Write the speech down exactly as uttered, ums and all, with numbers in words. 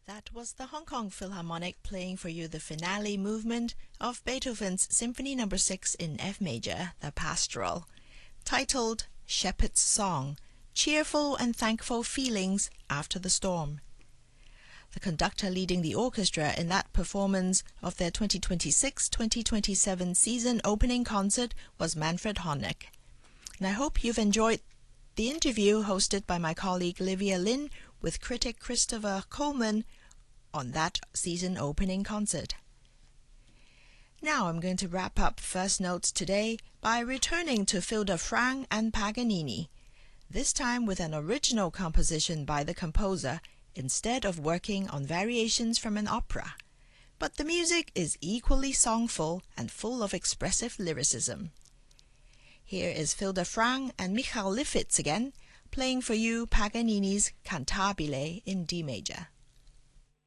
That was the Hong Kong Philharmonic playing for you the finale movement of Beethoven's Symphony number six in F major, the Pastoral, titled Shepherd's Song, Cheerful and Thankful Feelings After the Storm. The conductor leading the orchestra in that performance of their twenty twenty-six twenty twenty-seven season opening concert was Manfred Honeck. And I hope you've enjoyed the interview hosted by my colleague Livia Lin with critic Christopher Coleman on that season opening concert. Now I'm going to wrap up First Notes today by returning to Filder-Frang and Paganini, this time with an original composition by the composer instead of working on variations from an opera. But the music is equally songful and full of expressive lyricism. Here is Filder-Frang and Michael Lifitz again, playing for you Paganini's Cantabile in D major.